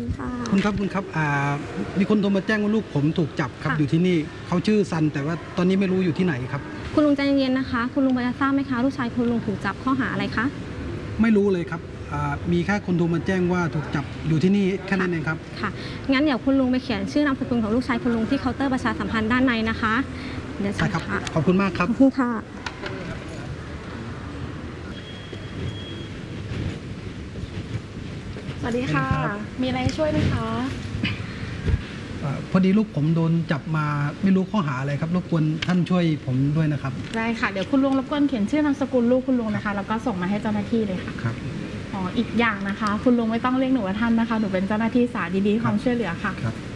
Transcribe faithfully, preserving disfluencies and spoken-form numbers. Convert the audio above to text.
ค่ะคุณครับคุณครับอ่ามีคนโทรมาแจ้งว่าลูกผมถูกจับครับอยู่ที่นี่เขาชื่อซันแต่ว่าตอนนี้ไม่รู้อยู่ที่ไหนครับคุณลุงใจเย็นๆนะคะคุณลุงพอจะทราบไหมคะลูกชายคุณลุงถูกจับข้อหาอะไรคะไม่รู้เลยครับมีแค่คนโทรมาแจ้งว่าถูกจับอยู่ที่นี่แค่นั้นเองครับค่ะงั้นเดี๋ยวคุณลุงไปเขียนชื่อนามสกุลของลูกชายคุณลุงที่เคาน์เตอร์ประชาสัมพันธ์ด้านในนะคะเดี๋ยวใช่ครับค่ะขอบคุณมากครับขอบคุณค่ะสวัสดีค่ะ มีอะไรช่วยไหมคะพอดีลูกผมโดนจับมาไม่รู้ข้อหาอะไรครับรบกวนท่านช่วยผมด้วยนะครับได้ค่ะเดี๋ยวคุณลุงรบกวนเขียนชื่อนามสกุลลูกคุณลุงนะคะแล้วก็ส่งมาให้เจ้าหน้าที่เลยค่ะครับอ๋ออีกอย่างนะคะคุณลุงไม่ต้องเรียกหนูว่าท่านนะคะหนูเป็นเจ้าหน้าที่สาธารณดีๆความช่วยเหลือค่ะครับ